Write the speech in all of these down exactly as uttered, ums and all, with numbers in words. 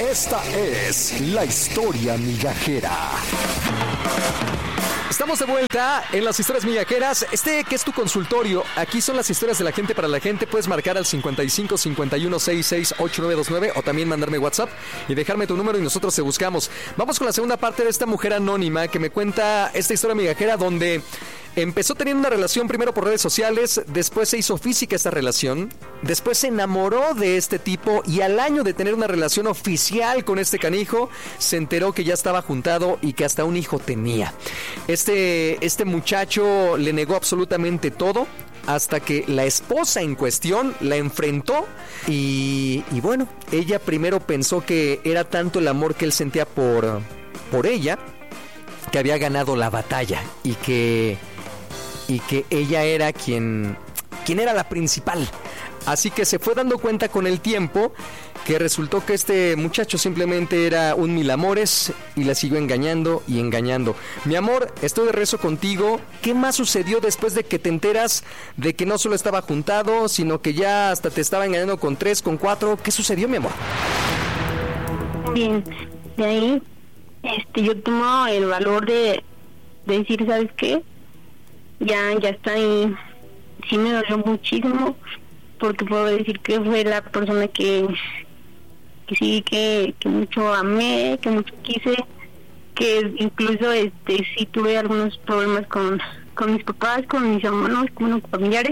Esta es la historia migajera. Estamos de vuelta en las historias migajeras. Este que es tu consultorio, aquí son las historias de la gente para la gente. Puedes marcar al cincuenta y cinco, cincuenta y uno, sesenta y seis, ochenta y nueve veintinueve o también mandarme WhatsApp y dejarme tu número y nosotros te buscamos. Vamos con la segunda parte de esta mujer anónima que me cuenta esta historia migajera donde empezó teniendo una relación primero por redes sociales, después se hizo física esta relación, después se enamoró de este tipo y al año de tener una relación oficial con este canijo, se enteró que ya estaba juntado y que hasta un hijo tenía. Este, este muchacho le negó absolutamente todo hasta que la esposa en cuestión la enfrentó y, y bueno, ella primero pensó que era tanto el amor que él sentía por, por ella que había ganado la batalla y que... y que ella era quien, quien era la principal. Así que se fue dando cuenta con el tiempo que resultó que este muchacho simplemente era un mil amores y la siguió engañando y engañando. Mi amor, estoy de rezo contigo. ¿Qué más sucedió después de que te enteras de que no solo estaba juntado, sino que ya hasta te estaba engañando con tres, con cuatro? ¿Qué sucedió, mi amor? Bien, de ahí este, yo tomo el valor de, de decir, ¿sabes qué? Ya, ya está ahí. Sí me dolió muchísimo porque puedo decir que fue la persona que, que sí, que, que mucho amé, que mucho quise, que incluso este sí tuve algunos problemas con, con mis papás, con mis hermanos, con los familiares.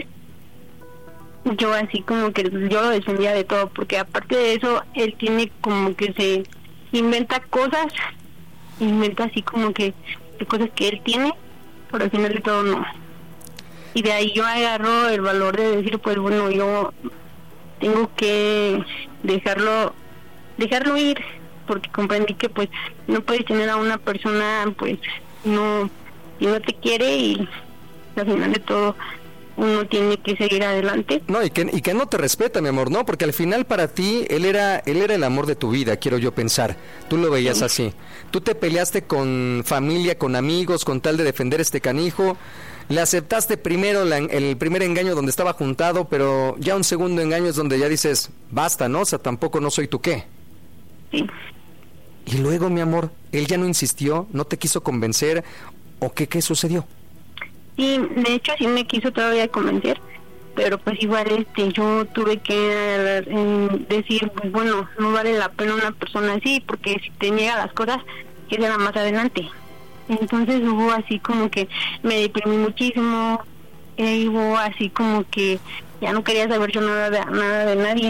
Yo así como que yo lo defendía de todo porque aparte de eso él tiene como que se inventa cosas, inventa así como que de cosas que él tiene, pero al final de todo no. Y de ahí yo agarro el valor de decir, pues bueno, yo tengo que dejarlo dejarlo ir, porque comprendí que pues no puedes tener a una persona pues no y no te quiere y al final de todo uno tiene que seguir adelante. No, y que, y que no te respeta, mi amor, ¿no? Porque al final para ti, él era él era el amor de tu vida, quiero yo pensar. Tú lo veías sí. así. Tú te peleaste con familia, con amigos, con tal de defender este canijo. Le aceptaste primero la, el primer engaño donde estaba juntado, pero ya un segundo engaño es donde ya dices, basta, ¿no? O sea, tampoco no soy tú, ¿qué? Sí. Y luego, mi amor, él ya no insistió, no te quiso convencer, ¿o qué, qué sucedió? Sí, de hecho sí me quiso todavía convencer, pero pues igual este yo tuve que eh, decir, pues bueno, no vale la pena una persona así, porque si te niega las cosas, que será más adelante. Entonces hubo así como que me deprimí muchísimo, eh, hubo así como que ya no quería saber yo nada de, nada de nadie.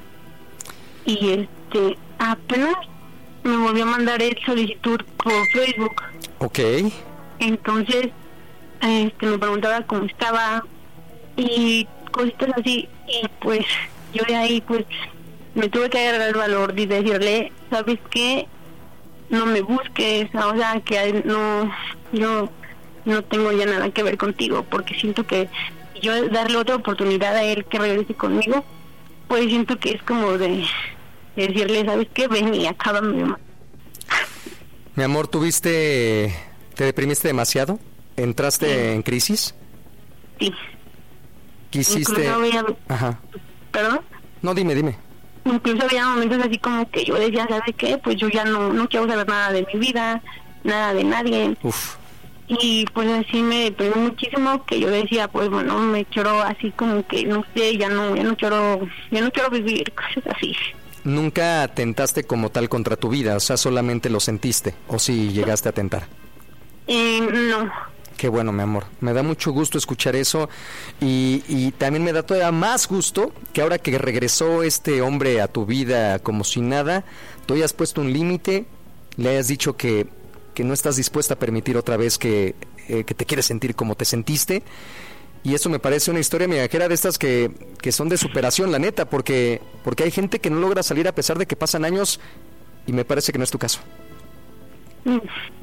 Y este apenas me volvió a mandar el solicitud por Facebook. Ok. Entonces este me preguntaba cómo estaba y cositas así, y pues yo de ahí pues me tuve que agarrar el valor de decirle, ¿sabes qué? No me busques, o sea, que no, yo no tengo ya nada que ver contigo, porque siento que yo darle otra oportunidad a él que regrese conmigo, pues siento que es como de, de decirle, ¿sabes qué? Ven y acábame. Mi amor, ¿tuviste, te deprimiste demasiado? ¿Entraste sí. en crisis? Sí. ¿Quisiste? Había... Ajá. ¿Perdón? No, dime, dime. Incluso había momentos así como que yo decía, ¿sabe qué? Pues yo ya no, no quiero saber nada de mi vida, nada de nadie. Uf. Y pues así me deprimí muchísimo, que yo decía, pues bueno, me quiero así como que, no sé, ya no, ya no quiero, ya no quiero vivir, cosas así. ¿Nunca atentaste como tal contra tu vida? O sea, solamente lo sentiste, ¿o sí llegaste a atentar? Eh, no. Qué bueno, mi amor, me da mucho gusto escuchar eso y, y también me da todavía más gusto que ahora que regresó este hombre a tu vida como si nada, tú hayas puesto un límite, le hayas dicho que, que no estás dispuesta a permitir otra vez que, eh, que te quieres sentir como te sentiste, y eso me parece una historia migajera de estas que, que son de superación, la neta, porque, porque hay gente que no logra salir a pesar de que pasan años y me parece que no es tu caso. Mm.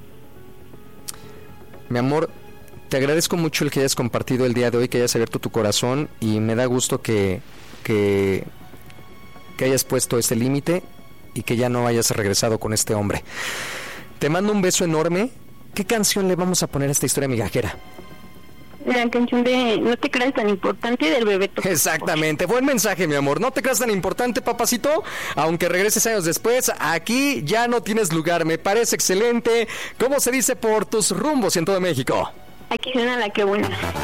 Mi amor, te agradezco mucho el que hayas compartido el día de hoy, que hayas abierto tu corazón y me da gusto que, que, que hayas puesto este límite y que ya no hayas regresado con este hombre. Te mando un beso enorme. ¿Qué canción le vamos a poner a esta historia migajera? la canción de No te creas tan importante del Bebeto. Exactamente, buen mensaje, mi amor. No te creas tan importante, papacito, aunque regreses años después, aquí ya no tienes lugar. Me parece excelente. ¿Cómo se dice por tus rumbos en todo México? Aquí suena La Que Buena.